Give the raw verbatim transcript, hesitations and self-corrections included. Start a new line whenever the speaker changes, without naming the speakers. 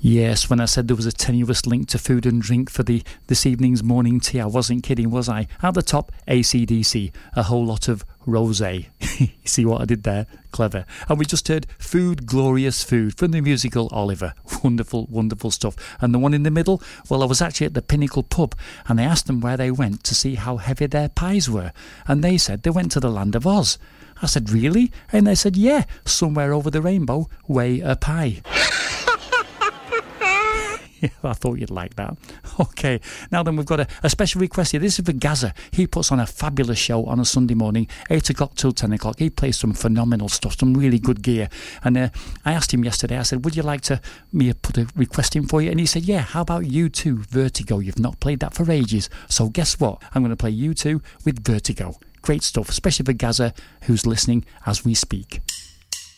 Yes, when I said there was a tenuous link to food and drink for the this evening's morning tea, I wasn't kidding, was I? At the top, A C D C, a whole lot of rosé. You see what I did there? Clever. And we just heard Food, Glorious Food from the musical Oliver. Wonderful, wonderful stuff. And the one in the middle, well, I was actually at the Pinnacle pub and I asked them where they went to see how heavy their pies were. And they said they went to the Land of Oz. I said, really? And they said, yeah, somewhere over the rainbow, way a pie. I thought you'd like that. Okay, now then we've got a, a special request here. This is for Gaza. He puts on a fabulous show on a Sunday morning, eight o'clock till ten o'clock. He plays some phenomenal stuff, some really good gear. And uh, I asked him yesterday, I said, would you like to me put a request in for you? And he said, yeah, how about U two, Vertigo? You've not played that for ages. So guess what? I'm going to play U two with Vertigo. Great stuff, especially for Gaza, who's listening as we speak.